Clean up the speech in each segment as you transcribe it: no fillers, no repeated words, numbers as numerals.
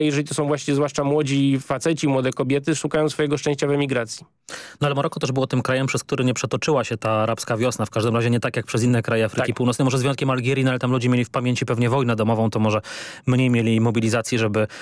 jeżeli to są właśnie zwłaszcza młodzi faceci, młode kobiety, szukają swojego szczęścia w emigracji. No ale Maroko też było tym krajem, przez który nie przetoczyła się ta arabska wiosna. W każdym razie nie tak jak przez inne kraje Afryki Północnej. Może z wyjątkiem Algierii, no ale tam ludzie mieli w pamięci pewnie wojnę domową, to może mniej mieli mobilizacji,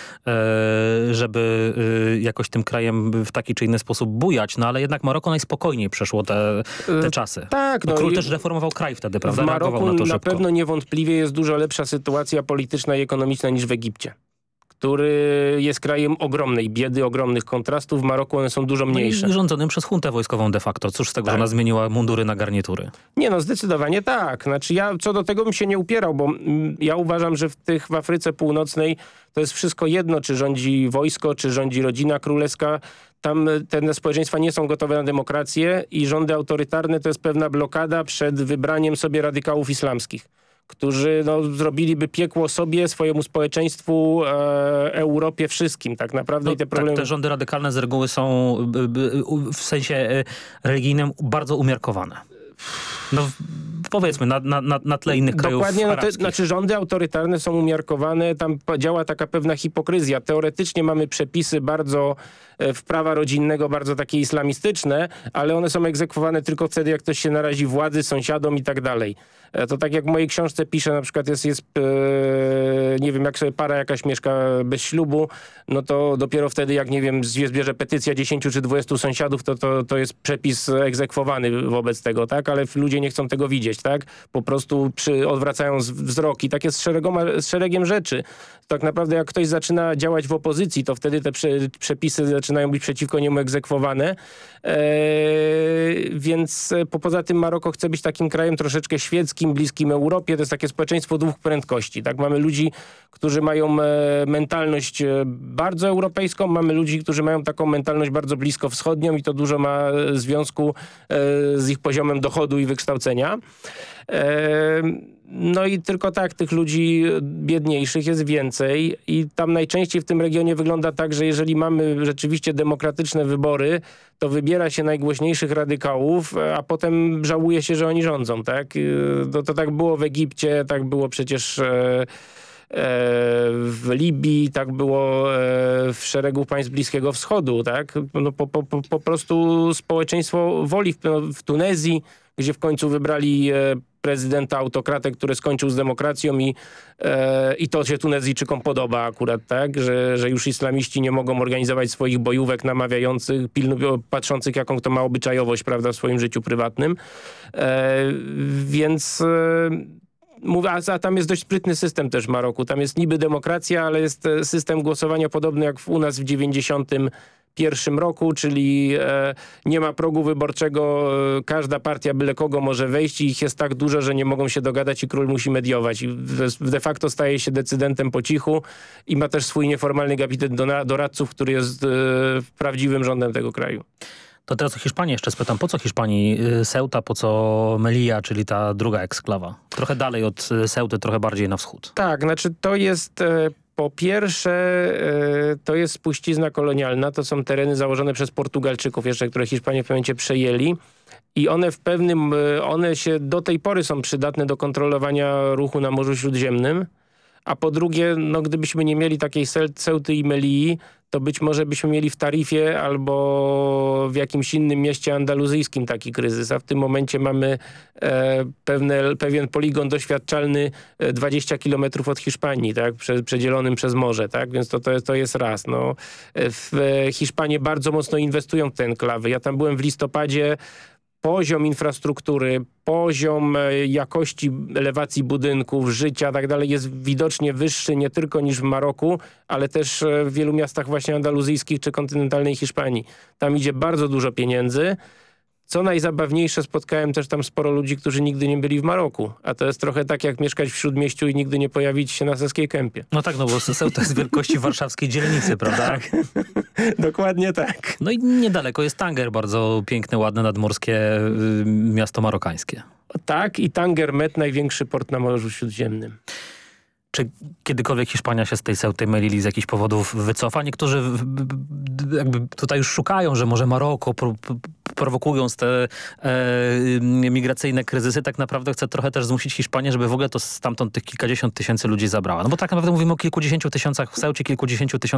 żeby jakoś tym krajem w taki czy inny sposób bujać. No ale jednak Maroko najspokojniej przeszło te czasy. Tak. No, król też reformował kraj wtedy, prawda? W Maroku na pewno niewątpliwie jest dużo lepsza sytuacja polityczna i ekonomiczna niż w Egipcie, który jest krajem ogromnej biedy, ogromnych kontrastów. W Maroku one są dużo mniejsze. No i rządzonym przez juntę wojskową de facto. Cóż z tego, że ona zmieniła mundury na garnitury? Nie no, zdecydowanie tak. Znaczy ja co do tego bym się nie upierał, bo ja uważam, że w Afryce Północnej to jest wszystko jedno, czy rządzi wojsko, czy rządzi rodzina królewska. Tam te społeczeństwa nie są gotowe na demokrację i rządy autorytarne to jest pewna blokada przed wybraniem sobie radykałów islamskich, którzy zrobiliby piekło sobie, swojemu społeczeństwu, Europie, wszystkim tak naprawdę. I te problemy... te rządy radykalne z reguły są w sensie religijnym bardzo umiarkowane. No powiedzmy, na tle innych krajów arabskich. Znaczy rządy autorytarne są umiarkowane, tam działa taka pewna hipokryzja. Teoretycznie mamy przepisy bardzo w prawa rodzinnego, bardzo takie islamistyczne, ale one są egzekwowane tylko wtedy, jak ktoś się narazi władzy, sąsiadom i tak dalej. To tak jak w mojej książce piszę, na przykład jest nie wiem, jak sobie para jakaś mieszka bez ślubu, no to dopiero wtedy, jak nie wiem, zbierze petycja 10 czy 20 sąsiadów, to jest przepis egzekwowany wobec tego, tak? Ale ludzie nie chcą tego widzieć, tak? Po prostu odwracają wzrok i tak jest z szeregiem rzeczy. Tak naprawdę jak ktoś zaczyna działać w opozycji, to wtedy te przepisy zaczynają być przeciwko niemu egzekwowane. Więc poza tym Maroko chce być takim krajem troszeczkę świeckim, bliskim Europie. To jest takie społeczeństwo dwóch prędkości. Tak? Mamy ludzi, którzy mają mentalność bardzo europejską, mamy ludzi, którzy mają taką mentalność bardzo blisko wschodnią i to dużo ma związku z ich poziomem dochodu i wykształcenia. No i tylko tak tych ludzi biedniejszych jest więcej i tam najczęściej w tym regionie wygląda tak, że jeżeli mamy rzeczywiście demokratyczne wybory, to wybiera się najgłośniejszych radykałów, a potem żałuje się, że oni rządzą, tak? To tak było w Egipcie, tak było przecież w Libii, tak było w szeregu państw Bliskiego Wschodu, tak? No, po prostu społeczeństwo woli w Tunezji, gdzie w końcu wybrali prezydenta autokratę, który skończył z demokracją i to się Tunezyjczykom podoba akurat, tak? Że już islamiści nie mogą organizować swoich bojówek namawiających, patrzących jaką to ma obyczajowość, prawda, w swoim życiu prywatnym. Więc... A tam jest dość sprytny system też w Maroku. Tam jest niby demokracja, ale jest system głosowania podobny jak u nas w 91 roku, czyli nie ma progu wyborczego, każda partia byle kogo może wejść i ich jest tak dużo, że nie mogą się dogadać i król musi mediować. I de facto staje się decydentem po cichu i ma też swój nieformalny gabinet doradców, który jest prawdziwym rządem tego kraju. To teraz o Hiszpanii jeszcze spytam. Po co Hiszpanii Ceuta, po co Melilla, czyli ta druga eksklawa? Trochę dalej od Ceuty, trochę bardziej na wschód. Tak, znaczy to jest... Po pierwsze, to jest spuścizna kolonialna, to są tereny założone przez Portugalczyków jeszcze, które Hiszpanie w pewnym momencie przejęli i one się do tej pory są przydatne do kontrolowania ruchu na Morzu Śródziemnym, a po drugie, no gdybyśmy nie mieli takiej Ceuty i Melilli, to być może byśmy mieli w Tarifie albo w jakimś innym mieście andaluzyjskim taki kryzys, a w tym momencie mamy pewien poligon doświadczalny 20 kilometrów od Hiszpanii, tak, przedzielonym przez morze, tak, więc to jest raz. No. Hiszpanie bardzo mocno inwestują w te enklawy. Ja tam byłem w listopadzie. Poziom infrastruktury, poziom jakości elewacji budynków, życia i tak dalej jest widocznie wyższy nie tylko niż w Maroku, ale też w wielu miastach właśnie andaluzyjskich czy kontynentalnej Hiszpanii. Tam idzie bardzo dużo pieniędzy. Co najzabawniejsze, spotkałem też tam sporo ludzi, którzy nigdy nie byli w Maroku. A to jest trochę tak, jak mieszkać w Śródmieściu i nigdy nie pojawić się na Saskiej Kępie. No tak, no bo Ceuta jest wielkości warszawskiej dzielnicy, prawda? Tak, dokładnie tak. No i niedaleko jest Tanger, bardzo piękne, ładne, nadmorskie miasto marokańskie. Tak, i Tanger Med, największy port na Morzu Śródziemnym. Czy kiedykolwiek Hiszpania się z tej Ceuty Melilli z jakichś powodów wycofa? Niektórzy jakby tutaj już szukają, że może Maroko prowokując te migracyjne kryzysy, tak naprawdę chce trochę też zmusić Hiszpanię, żeby w ogóle to stamtąd tych kilkadziesiąt tysięcy ludzi zabrała. No bo tak naprawdę mówimy o kilkudziesięciu tysiącach w Ceucie, kilkudziesięciu tysiącach